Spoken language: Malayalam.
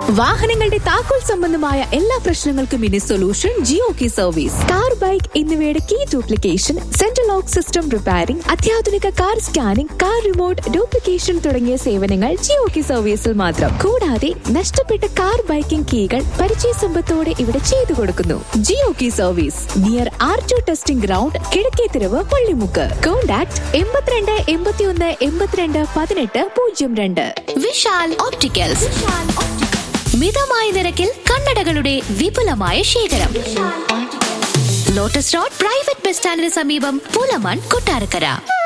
വാഹനങ്ങളുടെ താക്കോൽ സംബന്ധമായ എല്ലാ പ്രശ്നങ്ങൾക്കും ഇനി solution Jio key service. Car, bike എന്നിവയുടെ key duplication, central lock system repairing, അത്യാധുനിക car scanning, car remote duplication തുടങ്ങിയ സേവനങ്ങൾ ജിയോ കീ സർവീസിൽ മാത്രം. കൂടാതെ നഷ്ടപ്പെട്ട കാർ, ബൈക്കിംഗ് കീകൾ പരിചയസമ്പത്തോടെ ഇവിടെ ചെയ്തു കൊടുക്കുന്നു. Jio key service near R2 testing ground, Kizhakkethiruvu, Pallimukku. Contact 82 82 18 02. Vishal opticals. മിതമായ നിരക്കിൽ കണ്ണടകളുടെ വിപുലമായ ശേഖരം. ലോട്ടസ് റോഡ് പ്രൈവറ്റ് ബസ് സ്റ്റാൻഡിന് സമീപം, പൂലമാൻ, കൊട്ടാരക്കര.